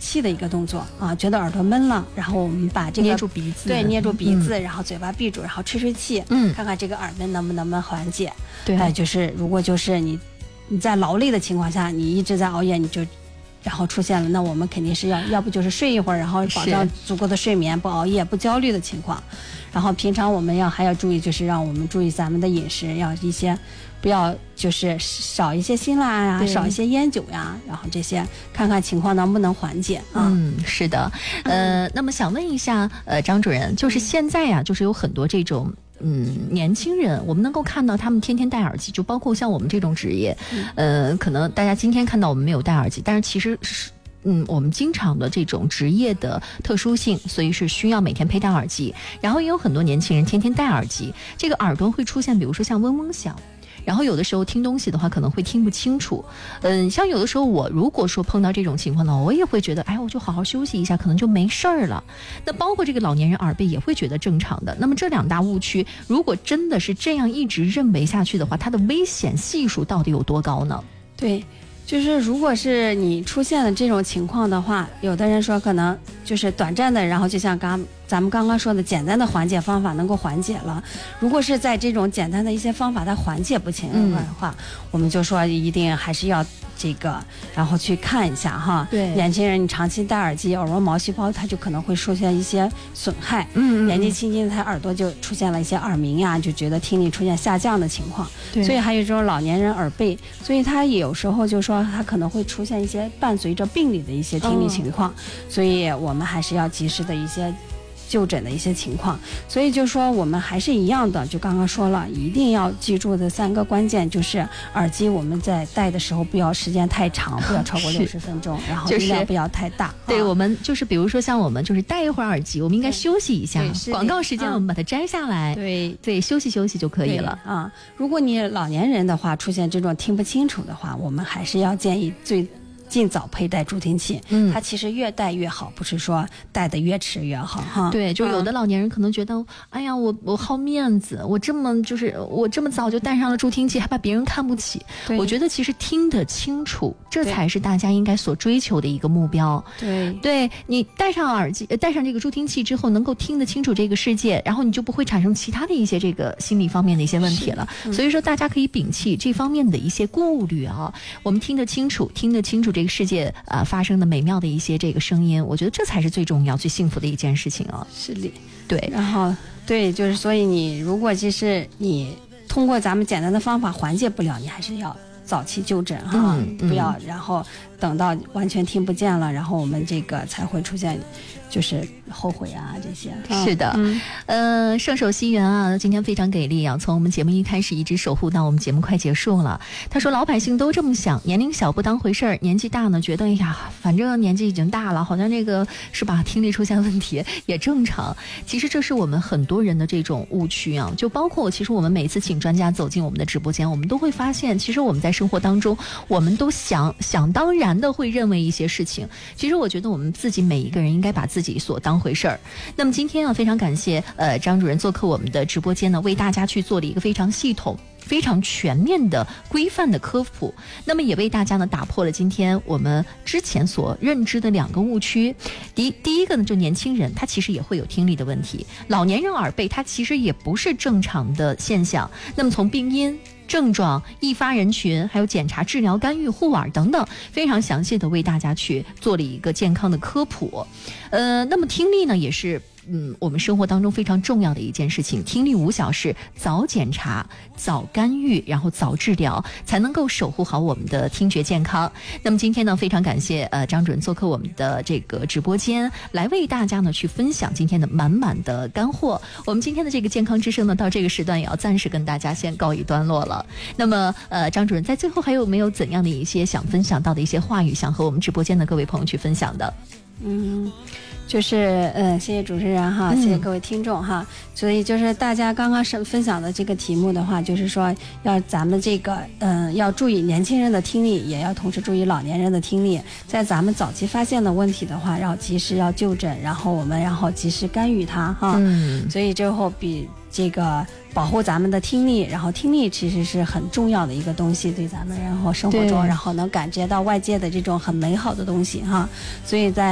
气的一个动作啊，觉得耳朵闷了，然后我们把这个捏住鼻子， 对，捏住鼻子，然后嘴巴闭住，然后吹气，看看这个耳闷能不能缓解。对，就是如果就是你在劳累的情况下，你一直在熬夜，你就然后出现了，那我们肯定是要不就是睡一会儿，然后保证足够的睡眠，不熬夜，不焦虑的情况。然后平常我们还要注意，就是让我们注意咱们的饮食，要一些不要就是少一些辛辣呀，少一些烟酒呀，然后这些看看情况能不能缓解啊。 是的，那么想问一下，张主任，就是现在呀，就是有很多这种。年轻人，我们能够看到他们天天戴耳机，就包括像我们这种职业，可能大家今天看到我们没有戴耳机，但是其实是。我们经常的这种职业的特殊性，所以是需要每天佩戴耳机。然后也有很多年轻人天天戴耳机，这个耳朵会出现，比如说像嗡嗡响。然后有的时候听东西的话可能会听不清楚，像有的时候我如果说碰到这种情况呢，我也会觉得，我就好好休息一下，可能就没事儿了。那包括这个老年人耳背也会觉得正常的。那么这两大误区，如果真的是这样一直认为下去的话，它的危险系数到底有多高呢？ 对。就是如果是你出现了这种情况的话，有的人说可能就是短暂的，然后就像咱们刚刚说的简单的缓解方法能够缓解了。如果是在这种简单的一些方法它缓解不起来的话，我们就说一定还是要这个然后去看一下哈。 对， 年轻人你长期戴耳机，耳膜毛细胞它就可能会出现一些损害。年纪轻轻的他耳朵就出现了一些耳鸣呀，就觉得听力出现下降的情况。对，所以还有这种老年人耳背，所以他有时候就说他可能会出现一些伴随着病理的一些听力情况，所以我们还是要及时的一些就诊的一些情况。所以就说我们还是一样的，就刚刚说了，一定要记住的3个关键，就是耳机我们在戴的时候不要时间太长，不要超过60分钟，然后音量不要太大。 对，我们就是比如说像我们就是戴一会儿耳机，我们应该休息一下，广告时间我们把它摘下来，对，休息休息就可以了啊。如果你老年人的话出现这种听不清楚的话，我们还是要建议尽早佩戴助听器。它其实越戴越好，不是说戴的越迟越好哈。 对，就有的老年人可能觉得，哎呀，我好面子，我这么早就戴上了助听器，还把别人看不起。我觉得其实听得清楚，这才是大家应该所追求的一个目标。对，你戴上耳机，戴上这个助听器之后，能够听得清楚这个世界，然后你就不会产生其他的一些这个心理方面的一些问题了。所以说，大家可以摒弃这方面的一些顾虑啊，我们听得清楚这个世界发生的美妙的一些这个声音，我觉得这才是最重要最幸福的一件事情啊。 是的， 对。 然后对，就是所以你如果就是你通过咱们简单的方法缓解不了，你还是要早期就诊哈，不要然后等到完全听不见了，然后我们这个才会出现就是后悔啊这些。 是的，圣手西元啊，今天非常给力啊，从我们节目一开始一直守护到我们节目快结束了。他说老百姓都这么想，年龄小不当回事儿，年纪大呢觉得反正年纪已经大了，好像这个是吧，听力出现问题也正常。其实这是我们很多人的这种误区啊，就包括其实我们每次请专家走进我们的直播间，我们都会发现，其实我们在生活当中，我们都想当然的会认为一些事情。其实我觉得我们自己每一个人应该把自己所当回事儿。那么今天非常感谢张主任做客我们的直播间呢，为大家去做了一个非常系统非常全面的规范的科普，那么也为大家呢打破了今天我们之前所认知的2个误区。第一个呢，就年轻人他其实也会有听力的问题，老年人耳背它其实也不是正常的现象。那么从病因、症状、易发人群，还有检查、治疗、干预、护耳等等，非常详细的为大家去做了一个健康的科普。那么听力呢，也是我们生活当中非常重要的一件事情。听力5小时，早检查、早干预，然后早治疗，才能够守护好我们的听觉健康。那么今天呢，非常感谢张主任做客我们的这个直播间，来为大家呢去分享今天的满满的干货。我们今天的这个健康之声呢，到这个时段也要暂时跟大家先告一段落了。那么张主任在最后还有没有怎样的一些想分享到的一些话语，想和我们直播间的各位朋友去分享的？ 就是谢谢主持人哈，谢谢各位听众哈。所以就是大家刚刚分享的这个题目的话，就是说要咱们这个要注意年轻人的听力，也要同时注意老年人的听力。在咱们早期发现的问题的话，要及时要就诊，然后及时干预它哈。所以最后比这个保护咱们的听力，然后听力其实是很重要的一个东西，对咱们然后生活中然后能感觉到外界的这种很美好的东西哈。所以在